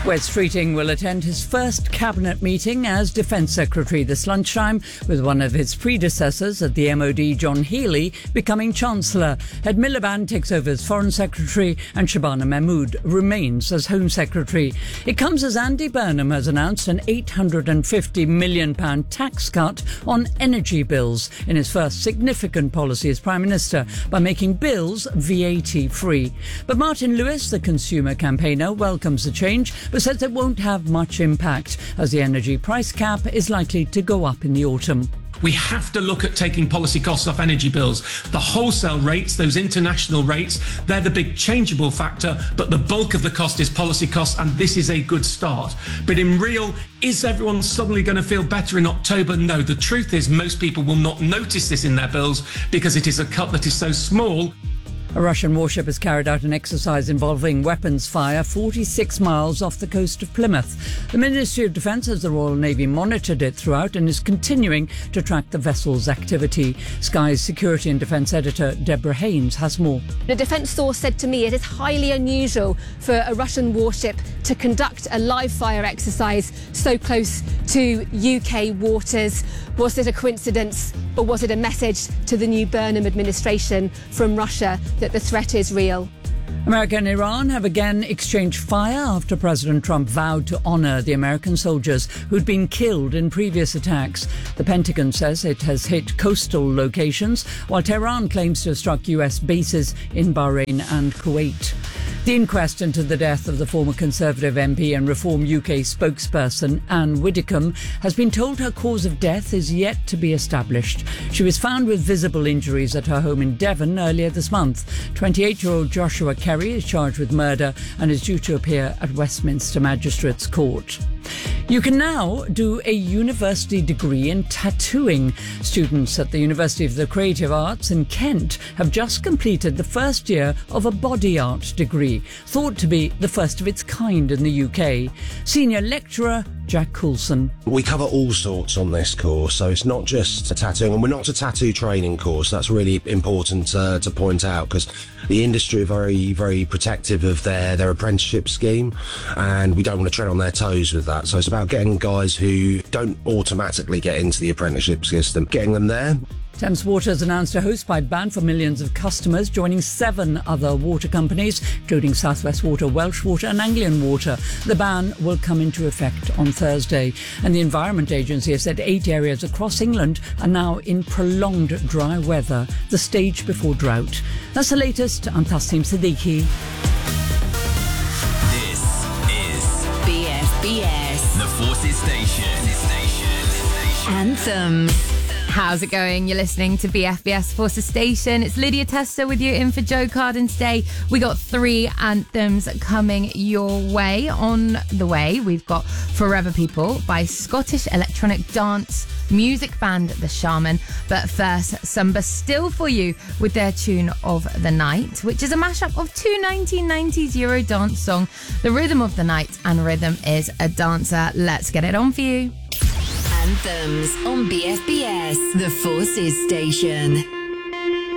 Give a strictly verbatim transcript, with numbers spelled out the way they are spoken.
Wes Streeting will attend his first cabinet meeting as Defence Secretary this lunchtime, with one of his predecessors at the M O D, John Healey, becoming Chancellor. Ed Miliband takes over as Foreign Secretary and Shabana Mahmood remains as Home Secretary. It comes as Andy Burnham has announced an eight hundred fifty million pounds tax cut on energy bills in his first significant policy as Prime Minister by making bills V A T-free. But Martin Lewis, the consumer campaigner, welcomes the change, but says it won't have much impact as the energy price cap is likely to go up in the autumn. We have to look at taking policy costs off energy bills. The wholesale rates, those international rates, they're the big changeable factor, but the bulk of the cost is policy costs, and this is a good start. But in real, is everyone suddenly going to feel better in October? No, the truth is most people will not notice this in their bills because it is a cut that is so small. A Russian warship has carried out an exercise involving weapons fire forty-six miles off the coast of Plymouth. The Ministry of Defence says the Royal Navy monitored it throughout and is continuing to track the vessel's activity. Sky's Security and Defence editor Deborah Haynes has more. A defence source said to me it is highly unusual for a Russian warship to conduct a live fire exercise so close to U K waters. Was it a coincidence, or was it a message to the new Burnham administration from Russia that the threat is real? America and Iran have again exchanged fire after President Trump vowed to honour the American soldiers who'd been killed in previous attacks. The Pentagon says it has hit coastal locations, while Tehran claims to have struck U S bases in Bahrain and Kuwait. The inquest into the death of the former Conservative M P and Reform U K spokesperson Anne Widdecombe has been told her cause of death is yet to be established. She was found with visible injuries at her home in Devon earlier this month. twenty-eight-year-old Joshua Kerry is charged with murder and is due to appear at Westminster Magistrates Court. You can now do a university degree in tattooing. Students at the University of the Creative Arts in Kent have just completed the first year of a body art degree, thought to be the first of its kind in the U K. Senior lecturer Jack Coulson. We cover all sorts on this course, so it's not just a tattooing, and we're not a tattoo training course. That's really important uh, to point out, because the industry are very, very protective of their, their apprenticeship scheme, and we don't want to tread on their toes with that. So it's about getting guys who don't automatically get into the apprenticeship system, getting them there. Thames Water has announced a hosepipe ban for millions of customers, joining seven other water companies, including South West Water, Welsh Water and Anglian Water. The ban will come into effect on Thursday. And the Environment Agency has said eight areas across England are now in prolonged dry weather, the stage before drought. That's the latest. I'm Tasneem Siddiqui. This is B F B S, the Forces Station. Anthems. How's it going? You're listening to B F B S Forces Station. It's Lydia Tester with you in for Joe Carden today. We got three anthems coming your way. On the way, we've got Forever People by Scottish electronic dance music band The Shaman. But first, some Bastille for you with their tune of the night, which is a mashup of two nineteen nineties Eurodance songs, The Rhythm of the Night and Rhythm is a Dancer. Let's get it on for you. Anthems on B F B S, the Forces Station.